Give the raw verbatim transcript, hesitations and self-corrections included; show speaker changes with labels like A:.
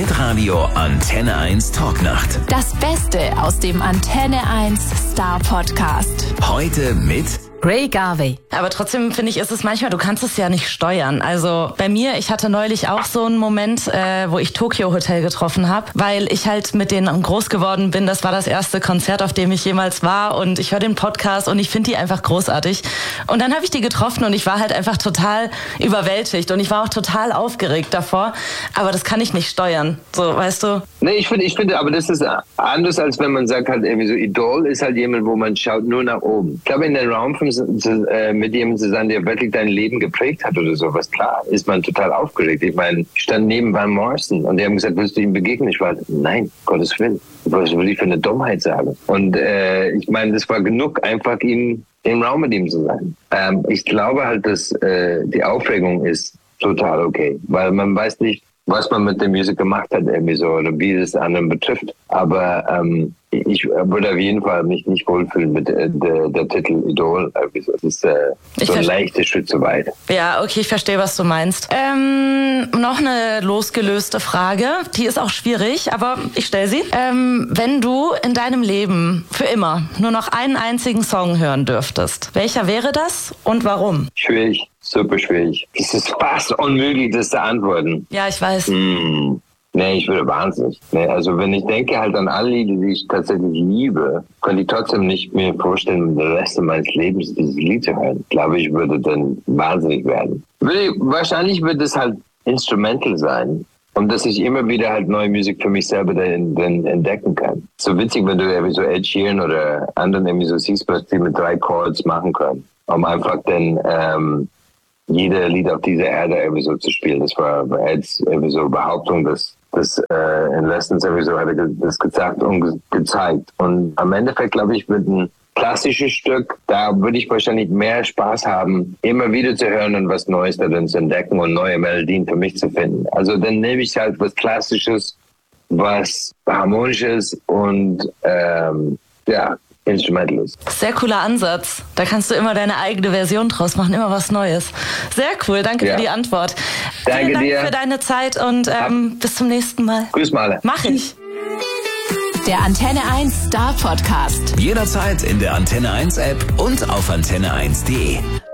A: Hitradio Antenne eins Talknacht.
B: Das Beste aus dem Antenne eins Star Podcast.
A: Heute mit
B: Ray Garvey.
C: Aber trotzdem finde ich, ist es manchmal, du kannst es ja nicht steuern. Also bei mir, ich hatte neulich auch so einen Moment, äh, wo ich Tokyo Hotel getroffen habe, weil ich halt mit denen groß geworden bin. Das war das erste Konzert, auf dem ich jemals war, und ich höre den Podcast und ich finde die einfach großartig. Und dann habe ich die getroffen und ich war halt einfach total überwältigt und ich war auch total aufgeregt davor. Aber das kann ich nicht steuern, so, weißt du?
D: Nee, ich finde, ich finde, aber das ist anders, als wenn man sagt halt irgendwie so, Idol ist halt jemand, wo man schaut nur nach oben. Ich glaube, in den Raum von mit jemandem zu sein, der wirklich dein Leben geprägt hat oder sowas, klar, ist man total aufgeregt. Ich meine, ich stand neben Van Morrison und die haben gesagt, willst du ihm begegnen? Ich war, nein, Gottes Willen. Was würde ich für eine Dummheit sagen? Und äh, ich meine, das war genug, einfach ihm im Raum mit ihm zu sein. Ähm, ich glaube halt, dass äh, die Aufregung ist total okay, weil man weiß nicht, was man mit der Musik gemacht hat, irgendwie so, oder wie es anderen betrifft. Aber ähm, ich würde auf jeden Fall mich nicht wohlfühlen mit äh, der, der Titel Idol. Das ist äh, so ein leichter Schritt zu weit.
C: Ja, okay, ich verstehe, was du meinst. Ähm, noch eine losgelöste Frage, die ist auch schwierig, aber ich stelle sie. Ähm, wenn du in deinem Leben für immer nur noch einen einzigen Song hören dürftest, welcher wäre das und warum?
D: Schwierig. Super schwierig. Es ist fast unmöglich, das zu antworten.
C: Ja, ich weiß.
D: Hm. Nee, ich würde wahnsinnig. Nee, also wenn ich denke halt an alle Lieder, die ich tatsächlich liebe, kann ich trotzdem nicht mir vorstellen, den Rest meines Lebens dieses Lied zu hören. Ich glaube, ich würde dann wahnsinnig werden. Würde, wahrscheinlich wird es halt instrumental sein. Und dass ich immer wieder halt neue Musik für mich selber dann, dann entdecken kann. So witzig, wenn du irgendwie so Ed Sheeran oder anderen irgendwie so siehst, was die mit drei Chords machen können. Um einfach dann ähm, jeder Lied auf dieser Erde irgendwie so zu spielen. Das war Eds irgendwie so Behauptung, dass das äh, in Lessons irgendwie so hat er das gesagt und ge- gezeigt. Und am Endeffekt, glaube ich, wird ein klassisches Stück, da würde ich wahrscheinlich mehr Spaß haben, immer wieder zu hören und was Neues darin zu entdecken und neue Melodien für mich zu finden. Also dann nehme ich halt was Klassisches, was Harmonisches und ähm, ja, Instrumental ist.
C: Sehr cooler Ansatz. Da kannst du immer deine eigene Version draus machen, immer was Neues. Sehr cool, danke ja. für die Antwort.
D: Danke
C: Vielen Dank
D: dir.
C: für deine Zeit und ähm, bis zum nächsten Mal.
D: Grüß mal.
C: Mach ich.
B: Der Antenne eins Star Podcast.
A: jederzeit in der Antenne eins App und auf antenne eins punkt de.